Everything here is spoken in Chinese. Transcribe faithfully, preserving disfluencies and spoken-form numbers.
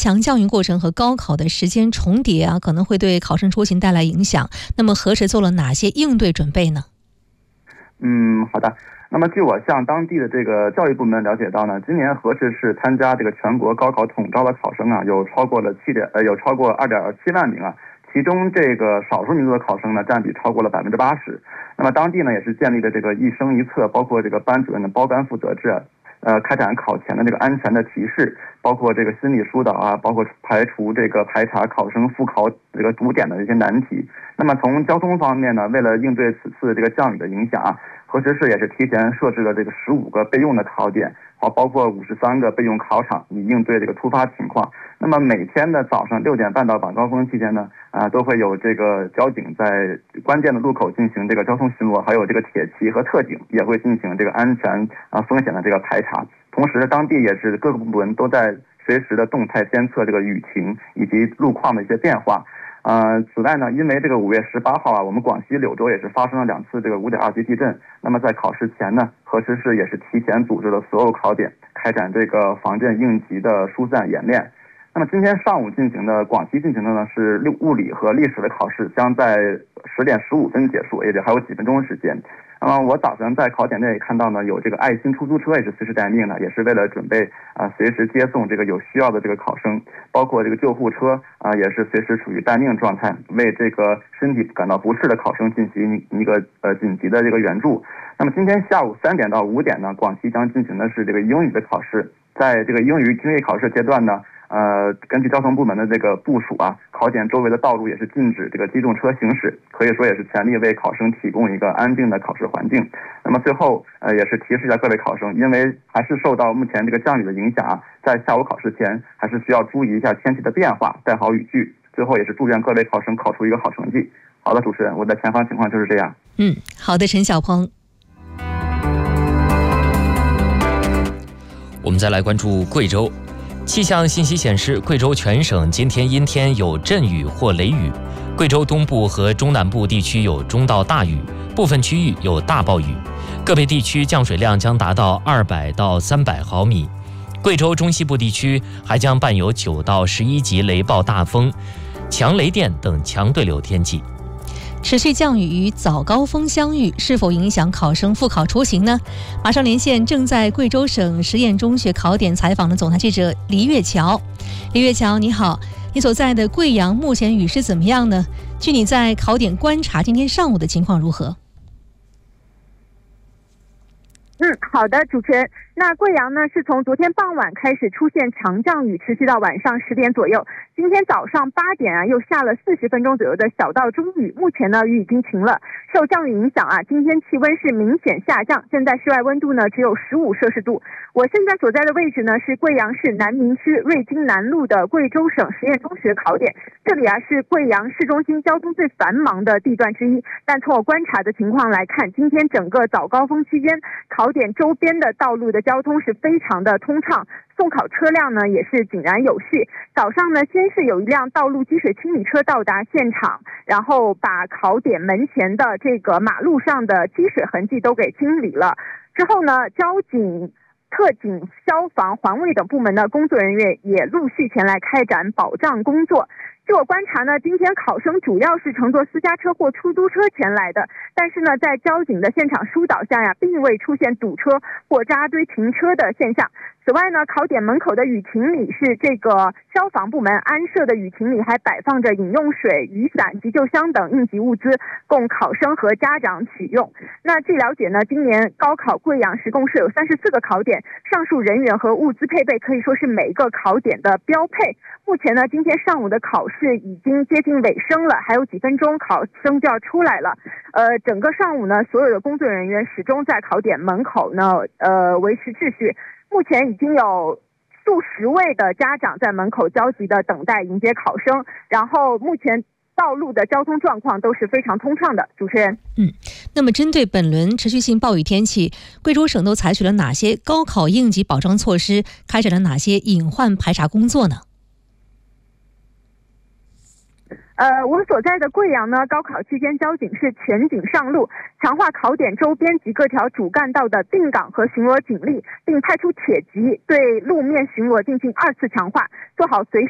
强降雨过程和高考的时间重叠啊，可能会对考生出行带来影响。那么何时做了哪些应对准备呢？ 嗯，好的。那么据我向当地的这个教育部门了解到呢，今年合适市参加这个全国高考统招的考生啊，有超过了七点呃有超过二点七万名啊。其中这个少数民族的考生呢，占比超过了百分之八十。那么当地呢，也是建立了这个一生一测，包括这个班主任的包干负责制，呃，开展考前的这个安全的提示，包括这个心理疏导啊，包括排除这个排查考生复考这个堵点的一些难题。那么从交通方面呢，为了应对此次这个降雨的影响啊，合适市也是提前设置了这个十五个备用的考点，好，包括五十三个备用考场，以应对这个突发情况。那么每天的早上六点半到晚高峰期间呢，啊，都会有这个交警在关键的路口进行这个交通巡逻，还有这个铁骑和特警也会进行这个安全啊风险的这个排查。同时，当地也是各个部门都在随时的动态监测这个雨情以及路况的一些变化。呃，此外呢，因为这个五月十八号啊，我们广西柳州也是发生了两次这个五点二级地震。那么在考试前呢，合适市也是提前组织了所有考点，开展这个防震应急的疏散演练。那么今天上午进行的广西进行的呢是物理和历史的考试，将在十点十五分结束，也就还有几分钟时间。那么我早上在考点内看到呢，有这个爱心出租车也是随时待命的，也是为了准备啊、呃、随时接送这个有需要的这个考生，包括这个救护车啊、呃、也是随时处于待命状态，为这个身体感到不适的考生进行一个呃紧急的这个援助。那么今天下午三点到五点呢，广西将进行的是这个英语的考试，在这个英语听力考试阶段呢。呃，根据交通部门的这个部署啊，考点周围的道路也是禁止这个机动车行驶，可以说也是全力为考生提供一个安定的考试环境。那么最后呃，也是提示一下各位考生，因为还是受到目前这个降雨的影响啊，在下午考试前还是需要注意一下天气的变化，带好雨具。最后也是祝愿各位考生考出一个好成绩。好的，主持人，我的前方情况就是这样。 嗯，好的，陈小鹏。 我们再来关注贵州。气象信息显示，贵州全省今天阴天有阵雨或雷雨，贵州东部和中南部地区有中到大雨，部分区域有大暴雨，个别地区降水量将达到二百到三百毫米。贵州中西部地区还将伴有九到十一级雷暴大风、强雷电等强对流天气。 持续降雨与早高峰相遇，是否影响考生复考出行呢？马上连线正在贵州省实验中学考点采访的总台记者黎月桥。黎月桥，你好，你所在的贵阳目前雨势怎么样呢？据你在考点观察，今天上午的情况如何？ 嗯，好的，主持人。那贵阳呢是从昨天傍晚开始出现强降雨，持续到晚上十点左右。今天早上八点啊，又下了四十分钟左右的小到中雨。目前呢，雨已经停了。受降雨影响啊，今天气温是明显下降，现在室外温度呢只有十五摄氏度。我现在所在的位置呢是贵阳市南明区瑞金南路的贵州省实验中学考点。这里啊是贵阳市中心交通最繁忙的地段之一。但从我观察的情况来看，今天整个早高峰期间，考点周边的道路的交通是非常的通畅，送考车辆呢也是井然有序。早上呢，先是有一辆道路积水清理车到达现场，然后把考点门前的这个马路上的积水痕迹都给清理了。之后呢，交警、特警、消防、环卫等部门的工作人员也陆续前来开展保障工作。据我观察呢，今天考生主要是乘坐私家车或出租车前来的，但是呢，在交警的现场疏导下呀，并未出现堵车或扎堆停车的现象。此外呢，考点门口的雨亭里是这个消防部门安设的雨亭里，还摆放着饮用水、雨伞、急救箱等应急物资，供考生和家长取用。那据了解呢，今年高考贵阳市共设有三十四个考点，上述人员和物资配备可以说是每一个考点的标配。目前呢，今天上午的考试已经接近尾声了，还有几分钟考生就要出来了。呃，整个上午呢，所有的工作人员始终在考点门口呢，呃，维持秩序。目前已经有数十位的家长在门口焦急的等待迎接考生，然后目前道路的交通状况都是非常通畅的。主持人， 嗯，那么针对本轮持续性暴雨天气，贵州省都采取了哪些高考应急保障措施，开展了哪些隐患排查工作呢？ 呃，我所在的贵阳呢，高考期间交警是全警上路，强化考点周边及各条主干道的定岗和巡逻警力，并派出铁骑对路面巡逻进行二次强化，做好随时